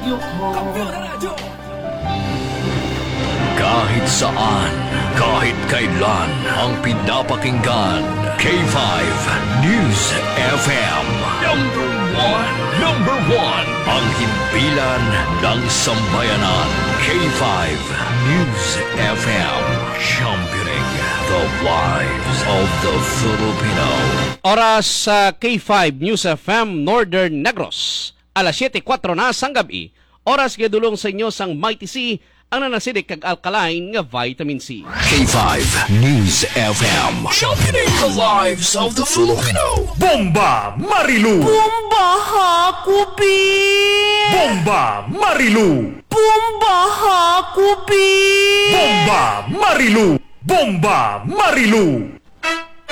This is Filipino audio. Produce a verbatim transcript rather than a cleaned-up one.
radyo ko. Kahit saan, kahit kailan, ang pinapakinggan. K five News F M. Number one. Number one. Ang himpilan ng sambayanan. K five News F M. Championing the lives of the Filipino. Oras sa K five News F M Northern Negros. Alas siyete kwatro na sang gabi. Oras gadulong sa inyo sang Mighty C, ang nanasidik kag alkaline nga vitamin C. K five News F M. Championing the lives of the Filipino. Bomba Marilu! Bomba Hakupin! Bomba Marilu! Bomba Hakupin! Bomba Marilu! Bomba Marilu!